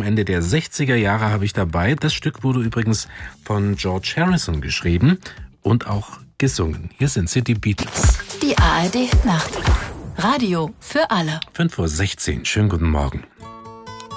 Ende der 60er Jahre habe ich dabei. Das Stück wurde übrigens von George Harrison geschrieben und auch gesungen. Hier sind sie, die Beatles. Die ARD Nacht. Radio für alle. 5:16 Uhr. Schönen guten Morgen.